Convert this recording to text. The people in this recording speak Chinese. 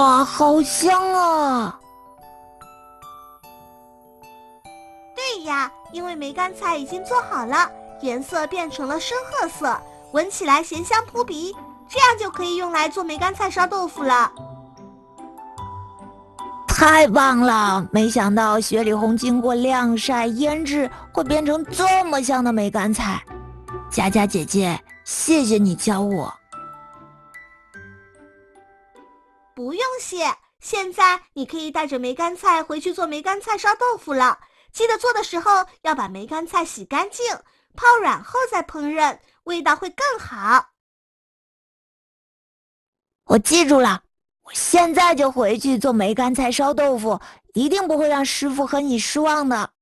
哇，好香啊！ 对呀，因为梅干菜已经做好了，颜色变成了深褐色，闻起来咸香扑鼻，这样就可以用来做梅干菜烧豆腐了。 太棒了！没想到雪里红经过晾晒腌制，会变成这么香的梅干菜。佳佳姐姐，谢谢你教我。 不用谢，现在你可以带着梅干菜回去做梅干菜烧豆腐了。记得做的时候要把梅干菜洗干净，泡软后再烹饪，味道会更好。 我记住了，我现在就回去做梅干菜烧豆腐，一定不会让师傅和你失望的。